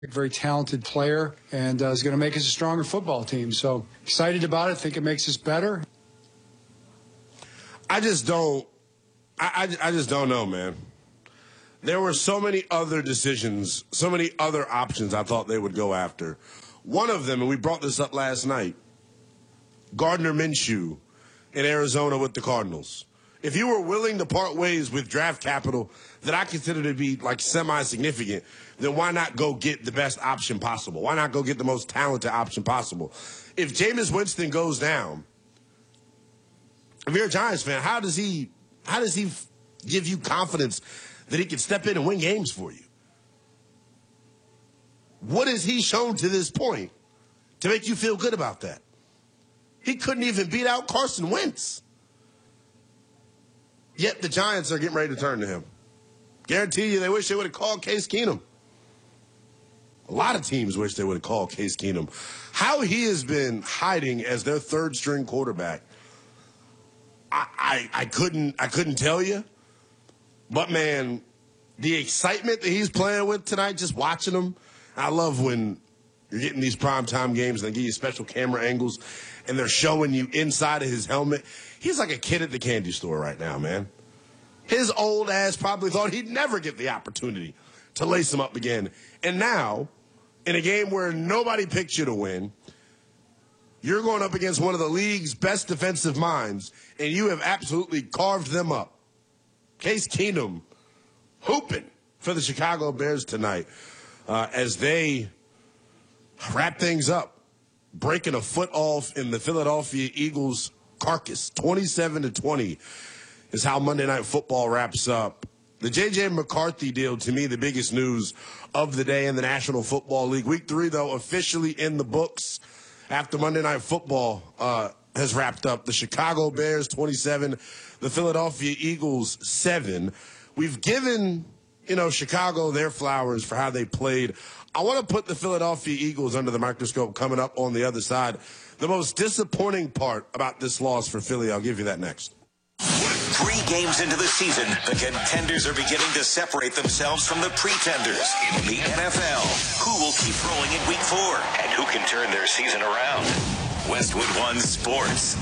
Very talented player, and is going to make us a stronger football team. So excited about it. Think it makes us better. I just don't know, man. There were so many other decisions, so many other options I thought they would go after. One of them, and we brought this up last night, Gardner Minshew in Arizona with the Cardinals. If you were willing to part ways with draft capital that I consider to be like semi-significant, then why not go get the best option possible? Why not go get the most talented option possible? If Jameis Winston goes down, if you're a Giants fan, how does he give you confidence that he can step in and win games for you? What has he shown to this point to make you feel good about that? He couldn't even beat out Carson Wentz. Yet the Giants are getting ready to turn to him. Guarantee you they wish they would have called Case Keenum. A lot of teams wish they would have called Case Keenum. How he has been hiding as their third-string quarterback, I couldn't tell you. But, man, the excitement that he's playing with tonight, just watching him, I love when you're getting these primetime games and they give you special camera angles and they're showing you inside of his helmet. He's like a kid at the candy store right now, man. His old ass probably thought he'd never get the opportunity to lace him up again. And now, in a game where nobody picked you to win, you're going up against one of the league's best defensive minds, and you have absolutely carved them up. Case Keenum hooping for the Chicago Bears tonight as they wrap things up, breaking a foot off in the Philadelphia Eagles' carcass. 27-20 is how Monday Night Football wraps up. The J.J. McCarthy deal, to me, the biggest news of the day in the National Football League. Week 3, though, officially in the books after Monday Night Football has wrapped up. The Chicago Bears, 27, the Philadelphia Eagles, 7. We've given, Chicago their flowers for how they played. I want to put the Philadelphia Eagles under the microscope coming up on the other side. The most disappointing part about this loss for Philly, I'll give you that next. 3 games into the season, the contenders are beginning to separate themselves from the pretenders. In the NFL, who will keep rolling in week 4 and who can turn their season around? Westwood One Sports.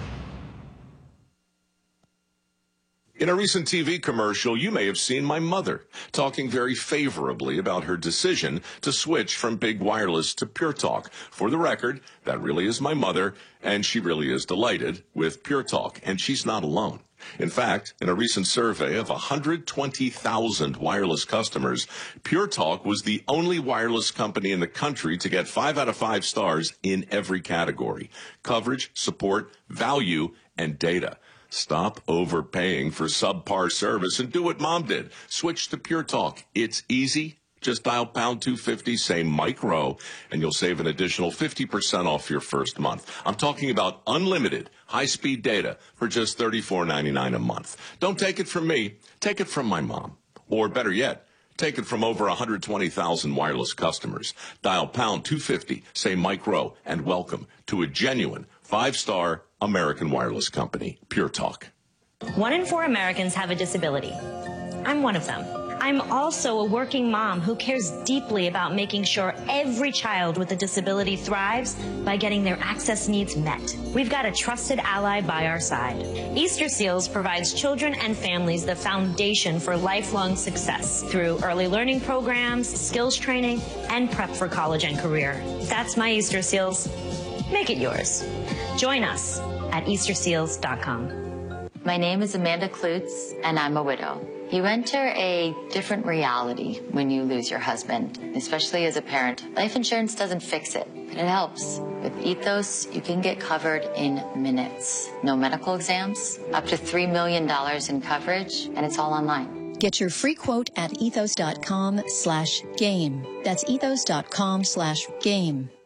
In a recent TV commercial, you may have seen my mother talking very favorably about her decision to switch from Big Wireless to Pure Talk. For the record, that really is my mother, and she really is delighted with Pure Talk, and she's not alone. In fact, in a recent survey of 120,000 wireless customers, Pure Talk was the only wireless company in the country to get 5 out of 5 stars in every category: coverage, support, value, and data. Stop overpaying for subpar service and do what Mom did. Switch to Pure Talk. It's easy. Just dial pound 250, say Mike Rowe, and you'll save an additional 50% off your first month. I'm talking about unlimited high-speed data for just $34.99 a month. Don't take it from me. Take it from my mom. Or better yet, take it from over 120,000 wireless customers. Dial pound 250, say Mike Rowe, and welcome to a genuine 5-star American wireless company, Pure Talk. 1 in 4 Americans have a disability. I'm one of them. I'm also a working mom who cares deeply about making sure every child with a disability thrives by getting their access needs met. We've got a trusted ally by our side. Easter Seals provides children and families the foundation for lifelong success through early learning programs, skills training, and prep for college and career. That's my Easter Seals. Make it yours. Join us at EasterSeals.com. My name is Amanda Klutz, and I'm a widow. You enter a different reality when you lose your husband, especially as a parent. Life insurance doesn't fix it, but it helps. With Ethos, you can get covered in minutes. No medical exams, up to $3 million in coverage, and it's all online. Get your free quote at ethos.com/game. That's ethos.com/game.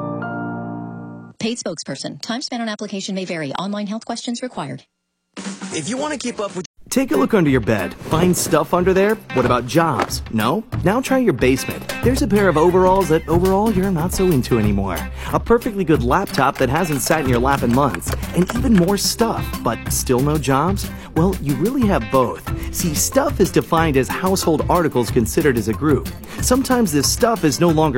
Paid spokesperson. Time spent on application may vary. Online health questions required. If you want to keep up with Take a look under your bed. Find stuff under there? What about jobs? No? Now try your basement. There's a pair of overalls that overall you're not so into anymore. A perfectly good laptop that hasn't sat in your lap in months. And even more stuff, but still no jobs? Well, you really have both. See, stuff is defined as household articles considered as a group. Sometimes this stuff is no longer